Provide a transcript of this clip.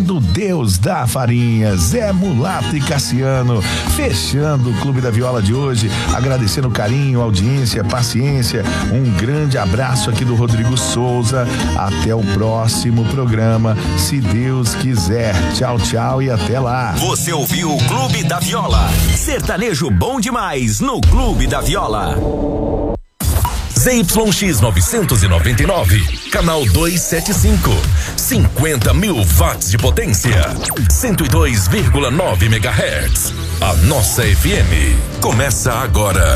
do Deus da Farinha, Zé Mulato e Cassiano, fechando o Clube da Viola de hoje, agradecendo o carinho, a audiência, a paciência. Um grande abraço aqui do Rodrigo Souza. Até o próximo programa, se Deus quiser. Tchau, tchau e até lá. Você ouviu o Clube da Viola. Sertanejo bom demais no Clube da Viola. ZYX 999, canal 275, 50 mil watts de potência, 102,9 MHz. A nossa FM começa agora.